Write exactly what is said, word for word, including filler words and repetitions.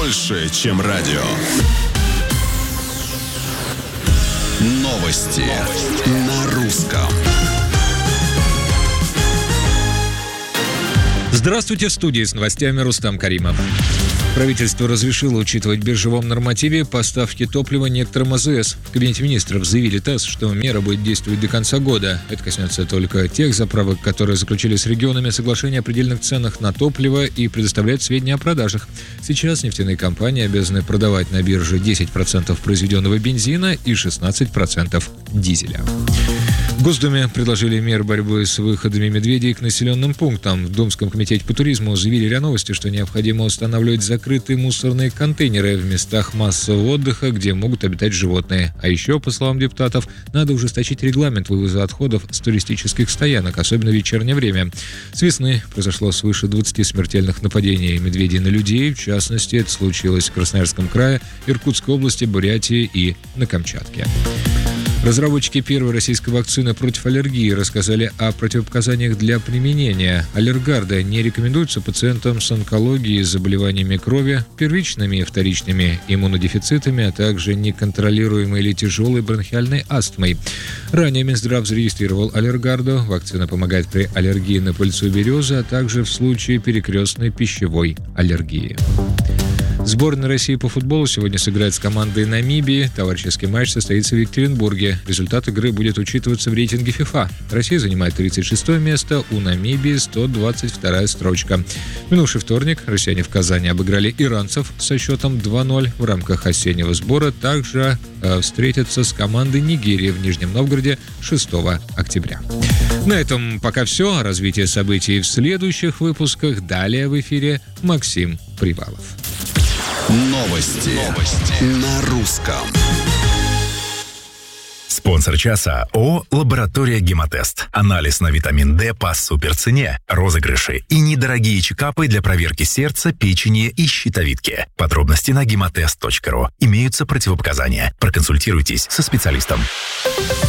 больше, чем радио. Новости на русском. Здравствуйте, в студии с новостями Рустам Каримов. Правительство разрешило учитывать в биржевом нормативе поставки топлива некоторым АЗС. В Кабинете министров заявили ТАСС, что мера будет действовать до конца года. Это коснется только тех заправок, которые заключили с регионами соглашение о предельных ценах на топливо и предоставляют сведения о продажах. Сейчас нефтяные компании обязаны продавать на бирже десять процентов произведенного бензина и шестнадцать процентов дизеля. В Госдуме предложили меры борьбы с выходами медведей к населенным пунктам. В Думском комитете по туризму заявили РИА Новости, что необходимо устанавливать закрытые мусорные контейнеры в местах массового отдыха, где могут обитать животные. А еще, по словам депутатов, надо ужесточить регламент вывоза отходов с туристических стоянок, особенно в вечернее время. С весны произошло свыше двадцати смертельных нападений медведей на людей. В частности, это случилось в Красноярском крае, Иркутской области, Бурятии и на Камчатке. Разработчики первой российской вакцины против аллергии рассказали о противопоказаниях для применения. Аллергарда не рекомендуется пациентам с онкологией, заболеваниями крови, первичными и вторичными иммунодефицитами, а также неконтролируемой или тяжелой бронхиальной астмой. Ранее Минздрав зарегистрировал аллергарду. Вакцина помогает при аллергии на пыльцу березы, а также в случае перекрестной пищевой аллергии. Сборная России по футболу сегодня сыграет с командой Намибии. Товарищеский матч состоится в Екатеринбурге. Результат игры будет учитываться в рейтинге ФИФА. Россия занимает тридцать шестое место, у Намибии сто двадцать вторая строчка. В минувший вторник россияне в Казани обыграли иранцев со счетом два ноль. В рамках осеннего сбора также э, встретятся с командой Нигерии в Нижнем Новгороде шестого октября. На этом пока все. О развитии событий в следующих выпусках. Далее в эфире Максим Привалов. Новости. Новости на русском. Спонсор часа ООО «Лаборатория Гемотест». Анализ на витамин D по суперцене. Розыгрыши и недорогие чекапы для проверки сердца, печени и щитовидки. Подробности на гемотест точка ру. Имеются противопоказания. Проконсультируйтесь со специалистом.